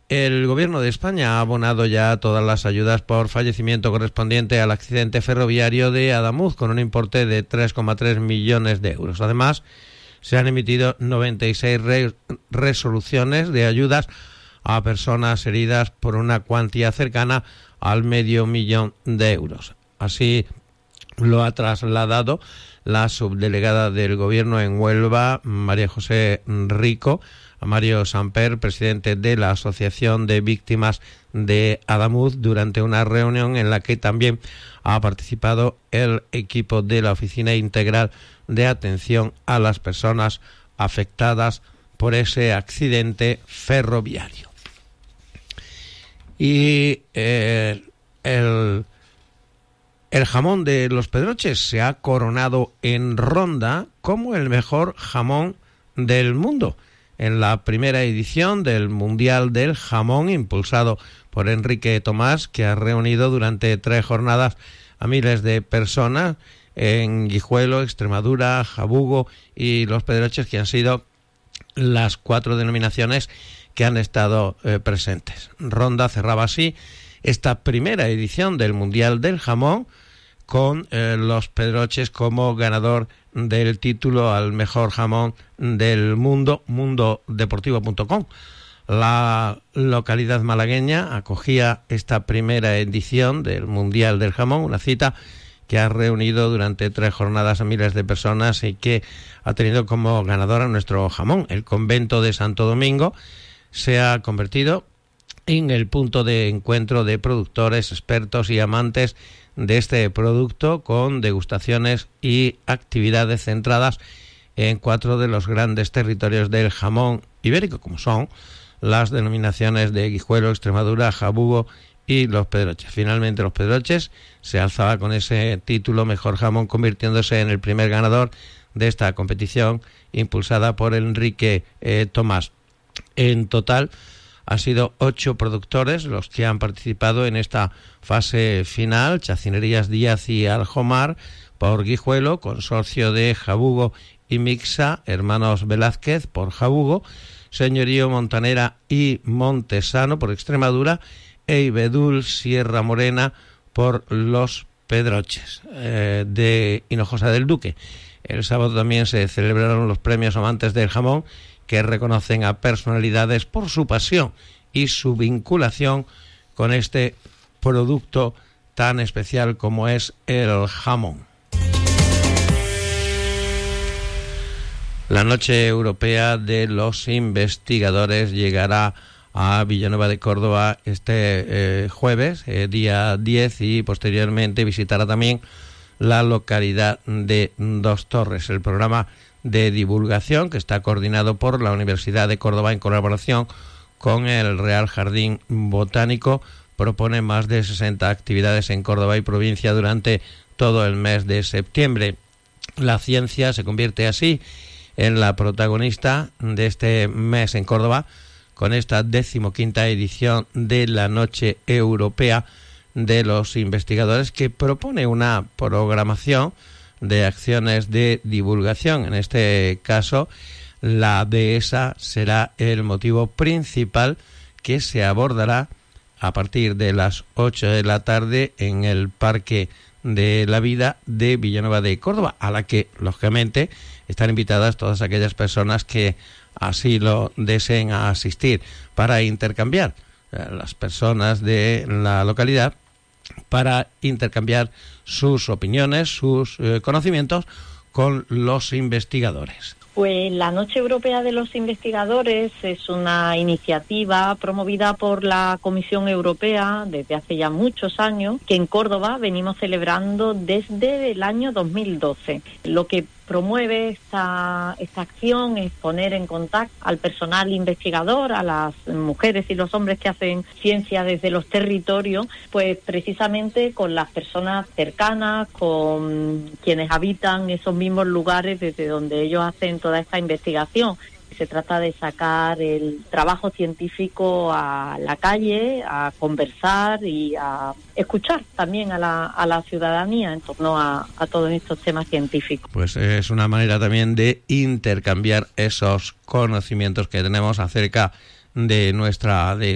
El Gobierno de España ha abonado ya todas las ayudas por fallecimiento correspondiente al accidente ferroviario de Adamuz, con un importe de 3,3 millones de euros. Además, se han emitido 96 resoluciones de ayudas a personas heridas por una cuantía cercana al $500,000 de euros. Así lo ha trasladado la subdelegada del Gobierno en Huelva, María José Rico, a Mario Samper, presidente de la Asociación de Víctimas de Adamuz, durante una reunión en la que también ha participado el equipo de la Oficina Integral de Atención a las Personas afectadas por ese accidente ferroviario. Y el jamón de Los Pedroches se ha coronado en Ronda como el mejor jamón del mundo, en la primera edición del Mundial del Jamón, impulsado por Enrique Tomás, que ha reunido durante 3 jornadas a miles de personas en Guijuelo, Extremadura, Jabugo y Los Pedroches, que han sido las 4 denominaciones que han estado presentes. Ronda cerraba así esta primera edición del Mundial del Jamón, con Los Pedroches como ganador del título al mejor jamón del mundo, mundodeportivo.com. La localidad malagueña acogía esta primera edición del Mundial del Jamón, una cita que ha reunido durante 3 jornadas a miles de personas y que ha tenido como ganadora nuestro jamón. El convento de Santo Domingo se ha convertido en el punto de encuentro de productores, expertos y amantes de este producto, con degustaciones y actividades centradas en 4 de los grandes territorios del jamón ibérico, como son las denominaciones de Guijuelo, Extremadura, Jabugo y Los Pedroches. Finalmente, Los Pedroches se alzaba con ese título mejor jamón, convirtiéndose en el primer ganador de esta competición impulsada por Enrique Tomás. En total, han sido 8 productores los que han participado en esta fase final: Chacinerías Díaz y Aljomar por Guijuelo, Consorcio de Jabugo y Mixa, Hermanos Velázquez por Jabugo, Señorío Montanera y Montesano por Extremadura, e Ibedul Sierra Morena por Los Pedroches de Hinojosa del Duque. El sábado también se celebraron los premios Amantes del Jamón, que reconocen a personalidades por su pasión y su vinculación con este producto tan especial como es el jamón. La Noche Europea de los Investigadores llegará a Villanueva de Córdoba este jueves, día 10, y posteriormente visitará también la localidad de Dos Torres. El programa de divulgación, que está coordinado por la Universidad de Córdoba en colaboración con el Real Jardín Botánico, propone más de 60 actividades en Córdoba y provincia durante todo el mes de septiembre. La ciencia se convierte así en la protagonista de este mes en Córdoba, con esta 15ª edición de la Noche Europea de los Investigadores, que propone una programación de acciones de divulgación. En este caso, la dehesa será el motivo principal, que se abordará a partir de las 8 de la tarde en el Parque de la Vida de Villanueva de Córdoba, a la que, lógicamente, están invitadas todas aquellas personas que así lo deseen asistir, para intercambiar las personas de la localidad, para intercambiar sus opiniones, sus conocimientos con los investigadores. Pues la Noche Europea de los Investigadores es una iniciativa promovida por la Comisión Europea desde hace ya muchos años, que en Córdoba venimos celebrando desde el año 2012. Lo que promueve esta acción es poner en contacto al personal investigador, a las mujeres y los hombres que hacen ciencia desde los territorios, pues precisamente con las personas cercanas, con quienes habitan esos mismos lugares desde donde ellos hacen toda esta investigación. Se trata de sacar el trabajo científico a la calle, a conversar y a escuchar también a la ciudadanía en torno a todos estos temas científicos. Pues es una manera también de intercambiar esos conocimientos que tenemos acerca de nuestra